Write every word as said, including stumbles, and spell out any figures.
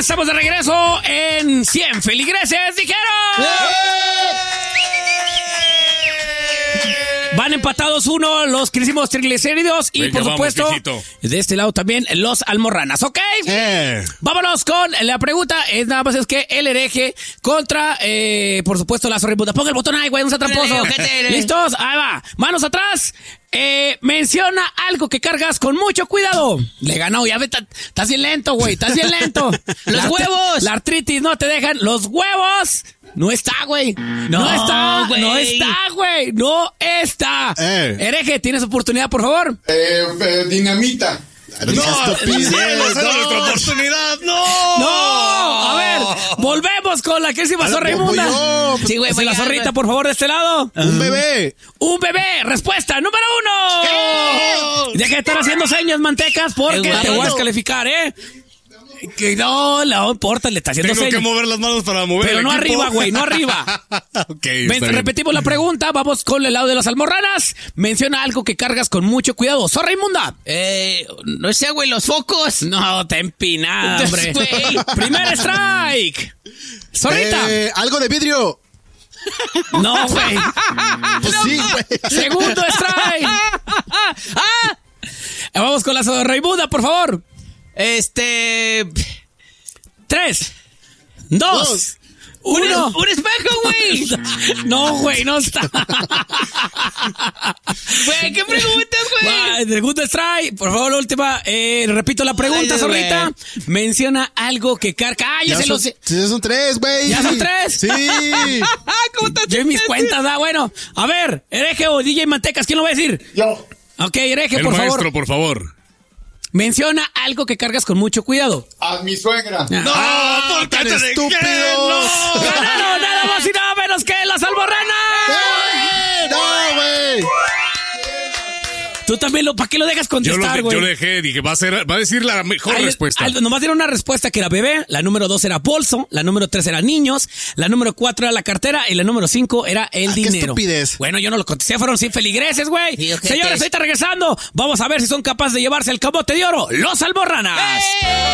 estamos de regreso en cien feligreses dijeron. Van empatados uno los que hicimos triglicéridos y, venga, por supuesto, vamos, de este lado también los almorranas, ¿ok? Eh. Vámonos con la pregunta. Es nada más es que el hereje contra, eh, por supuesto, la zorriputa. Ponga el botón ahí, güey, no sea tramposo. ¿Listos? Ahí va. Manos atrás. Eh, menciona algo que cargas con mucho cuidado. Le ganó, ya ve, estás bien lento, güey, estás bien lento. Los la, huevos. La artritis no te dejan. Los huevos. No está, güey. No, no está, güey. No está, güey. No está. Eh. Hereje, ¿tienes oportunidad, por favor? Eh, eh dinamita. No, no, no, nuestra oportunidad, no. No, a ver, volvemos con la quésima zorra inmunda. Sí, güey, la zorrita, por favor, de este lado. Un bebé. Un bebé, respuesta número uno. Deja de estar haciendo señas, mantecas, porque te voy a descalificar, ¿eh? Que no, no importa, le está haciendo Tengo señas. que mover las manos para mover Pero el no equipo. arriba, güey, no arriba. Okay, Ven, repetimos la pregunta, vamos con el lado de las almorranas. Menciona algo que cargas con mucho cuidado. ¡Zorra inmunda! Eh, no sé, güey, los focos. No, te empina, hombre. Primer strike. Zorrita. Eh, algo de vidrio. No, güey. Pues no, sí, güey. Segundo strike. Ah. Vamos con la zorra inmunda, por favor. Este... Tres, dos, dos uno. Un, un espejo, güey. No, güey, no está. Güey, ¿qué preguntas, güey? Segundo strike, por favor, la última. Eh, repito la pregunta, ay, zorrita. Wey. Menciona algo que carga. Ah, ya, ya se lo sé. Ya son tres, güey. ¿Ya son tres? Sí. ¿Cómo estás? Yo en mis cuentas, ah, bueno. A ver, hereje o D J Mantecas, ¿quién lo va a decir? Yo. Ok, hereje, El por maestro, favor. por favor. Menciona algo que cargas con mucho cuidado. A mi suegra. ¡No! ¡Ah, ¡Por tan estúpidos! ¡No! ¡Ganaron nada más y nada menos que las almorranas! ¡No, güey! Tú también, lo, ¿para qué lo dejas contestar, güey? Yo, lo dejé, dije, va a, ser, va a decir la mejor Ay, respuesta. Ay, nomás dieron una respuesta que era bebé, la número dos era bolso, la número tres era niños, la número cuatro era la cartera y la número cinco era el ah, dinero. ¡Qué estupidez! Bueno, yo no lo contesté, fueron cien feligreses, güey. Sí, okay, Señores, ahorita regresando, vamos a ver si son capaces de llevarse el camote de oro, los almorranas. ¡Eh!